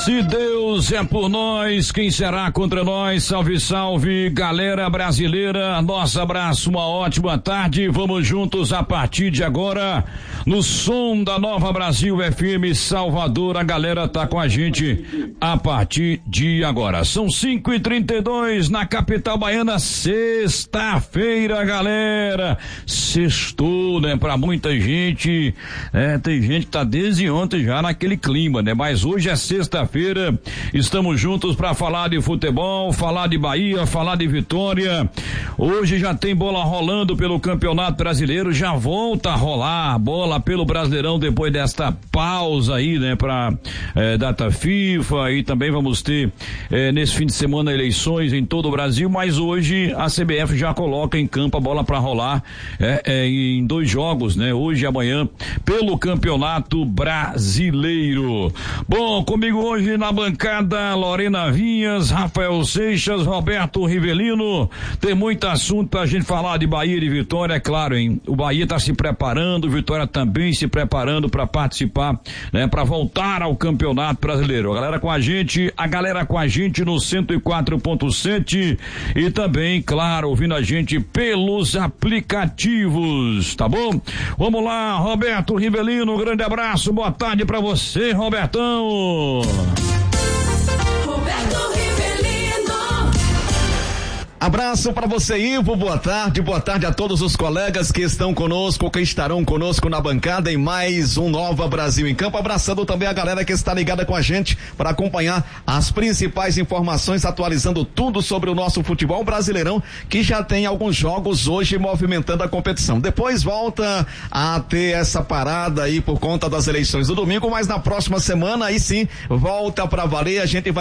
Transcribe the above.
Se Deus é por nós, quem será contra nós? Salve, salve, galera brasileira. Nosso abraço, uma ótima tarde. Vamos juntos a partir de agora no som da Nova Brasil FM Salvador. A galera tá com a gente a partir de agora. São 5h32 na capital baiana, sexta-feira, galera. Sextou, né? Pra muita gente, tem gente que tá desde ontem já naquele clima, né? Mas hoje é sexta-feira, estamos juntos para falar de futebol, falar de Bahia, falar de Vitória. Hoje já tem bola rolando pelo Campeonato Brasileiro, já volta a rolar a bola pelo Brasileirão depois desta pausa aí, né, para data FIFA, e também vamos ter nesse fim de semana eleições em todo o Brasil, mas hoje a CBF já coloca em campo a bola para rolar em 2 jogos, né, hoje e amanhã pelo Campeonato Brasileiro. Bom, comigo hoje na bancada, Lorena Vinhas, Rafael Seixas, Roberto Rivelino. Tem muito assunto pra gente falar de Bahia e de Vitória, é claro, hein? O Bahia tá se preparando, Vitória também se preparando para participar, né? Para voltar ao Campeonato Brasileiro. A galera com a gente no 104.7 e também, claro, ouvindo a gente pelos aplicativos, tá bom? Vamos lá, Roberto Rivelino, um grande abraço, boa tarde pra você, Robertão. Roberto Rivelino. Abraço para você, Ivo, boa tarde a todos os colegas que estão conosco, que estarão conosco na bancada em mais um Nova Brasil em Campo, abraçando também a galera que está ligada com a gente para acompanhar as principais informações, atualizando tudo sobre o nosso futebol brasileirão, que já tem alguns jogos hoje movimentando a competição. Depois volta a ter essa parada aí por conta das eleições do domingo, mas na próxima semana aí sim volta para valer, a gente vai